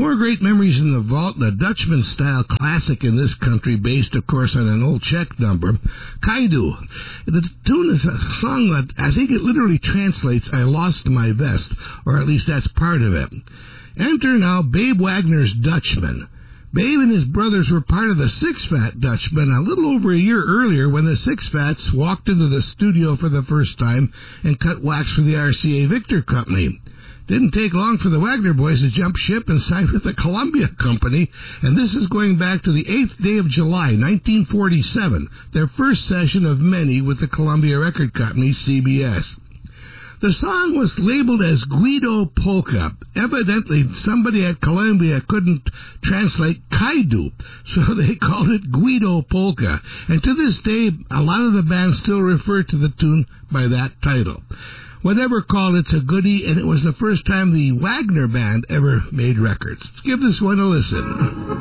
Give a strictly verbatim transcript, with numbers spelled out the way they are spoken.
More great memories in the vault, the Dutchman-style classic in this country, based, of course, on an old Czech number, Kaidu. The tune is a song that I think it literally translates, I lost my vest, or at least that's part of it. Enter now Babe Wagner's Dutchman. Babe and his brothers were part of the Six Fat Dutchmen a little over a year earlier when the Six Fats walked into the studio for the first time and cut wax for the R C A Victor Company. Didn't take long for the Wagner boys to jump ship and sign with the Columbia Company, and this is going back to the eighth day of July, nineteen forty-seven, their first session of many with the Columbia Record Company, C B S. The song was labeled as Guido Polka. Evidently, somebody at Columbia couldn't translate Kaidu, so they called it Guido Polka. And to this day, a lot of the bands still refer to the tune by that title. Whatever called, it's a goodie, and it was the first time the Wagner Band ever made records. Let's give this one a listen.